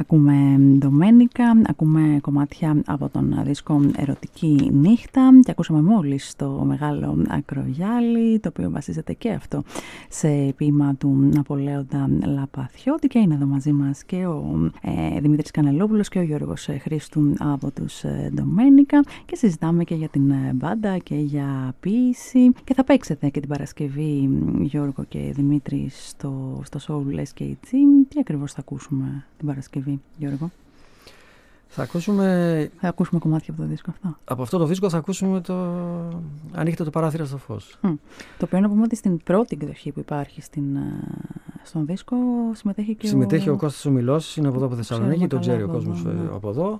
Ακούμε Ντομένικα, ακούμε κομμάτια από τον δίσκο Ερωτική Νύχτα και ακούσαμε μόλις το μεγάλο Ακρογιάλι, το οποίο βασίζεται και αυτό σε ποίημα του Ναπολέοντα Λαπαθιώτη, και είναι εδώ μαζί μας και ο Δημήτρης Κανελόπουλος και ο Γιώργος Χρήστου από τους Ντομένικα και συζητάμε και για την μπάντα και για ποίηση, και θα παίξετε και την Παρασκευή, Γιώργο και Δημήτρη, στο Soul SKG. Τι ακριβώς θα ακούσουμε την Παρασκευή, Γιώργο? Θα ακούσουμε κομμάτια από το δίσκο αυτό. Από αυτό το δίσκο θα ακούσουμε το «Ανοίχτε το παράθυρο στο φως». Το οποίο να πούμε ότι στην πρώτη εκδοχή που υπάρχει στον δίσκο συμμετέχει ο Κώστας ο Μιλός, είναι από εδώ από Θεσσαλονίκη, τον ξέρει ο κόσμος από εδώ.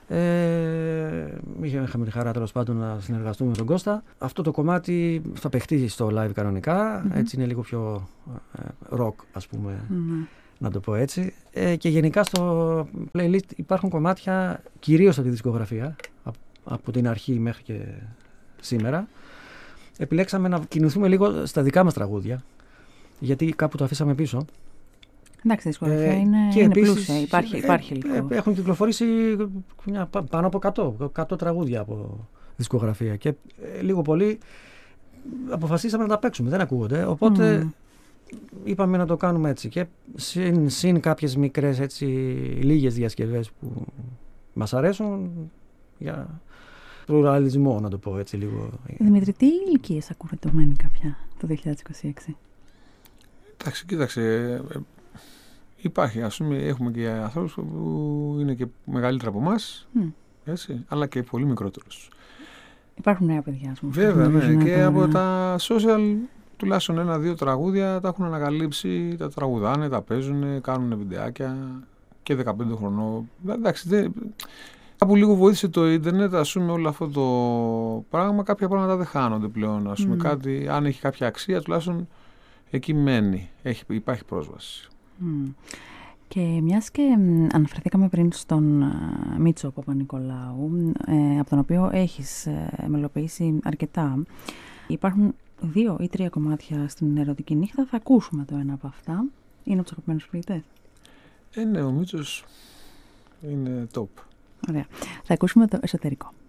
Είχαμε τη χαρά τέλος πάντων να συνεργαστούμε με τον Κώστα. Αυτό το κομμάτι θα παιχτεί στο live κανονικά, έτσι είναι λίγο πιο rock, ας πούμε, να το πω έτσι. Και γενικά στο playlist υπάρχουν κομμάτια κυρίως από τη δισκογραφία, από την αρχή μέχρι και σήμερα. Επιλέξαμε να κινηθούμε λίγο στα δικά μας τραγούδια, γιατί κάπου το αφήσαμε πίσω. Εντάξει, η δισκογραφία είναι πλούσια, υπάρχει λίγο. Έχουν κυκλοφορήσει πάνω από 100 τραγούδια από δισκογραφία και λίγο πολύ αποφασίσαμε να τα παίξουμε, δεν ακούγονται, οπότε είπαμε να το κάνουμε έτσι, και συν κάποιες μικρές έτσι λίγες διασκευές που μας αρέσουν για πλουραλισμό, να το πω έτσι λίγο. Δημήτρη, τι ηλικίες ακούνε το Ντομένικα πια το 2026? Εντάξει, κοίταξε, υπάρχει, ας πούμε, έχουμε και ανθρώπους που είναι και μεγαλύτερα από εμάς, έτσι, αλλά και πολύ μικρότερους. Υπάρχουν νέα παιδιά, ας πούμε. Βέβαια, ναι, και από τα social τουλάχιστον 1-2 τραγούδια τα έχουν ανακαλύψει, τα τραγουδάνε, τα παίζουν, κάνουν βιντεάκια, και 15 χρονών. Εντάξει, κάπου λίγο βοήθησε το ίντερνετ, ας πούμε, όλο αυτό το πράγμα. Κάποια πράγματα δεν χάνονται πλέον, ας πούμε, κάτι, αν έχει κάποια αξία, τουλάχιστον εκεί μένει, υπάρχει πρόσβαση. Και μιας και αναφερθήκαμε πριν στον Μίτσο Παπα-Νικολάου, από τον οποίο έχεις μελοποιήσει αρκετά, υπάρχουν 2 ή 3 κομμάτια στην Ερωτική Νύχτα. Θα ακούσουμε το ένα από αυτά. Είναι από τους αγαπημένους ποιητές? Ναι, ο Μίτσος είναι top. Ωραία. Θα ακούσουμε το Εσωτερικό.